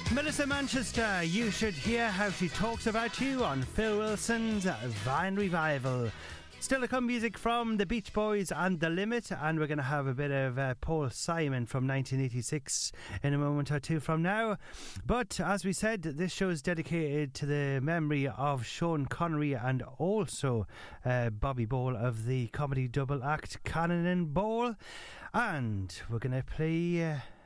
Melissa Manchester, you should hear how she talks about you on Phil Wilson's Vine Revival. Still to come, music from the Beach Boys and The Limit, and we're going to have a bit of Paul Simon from 1986 in a moment or two from now. But as we said, this show is dedicated to the memory of Sean Connery and also Bobby Ball of the comedy double act Cannon and Ball. And we're going to play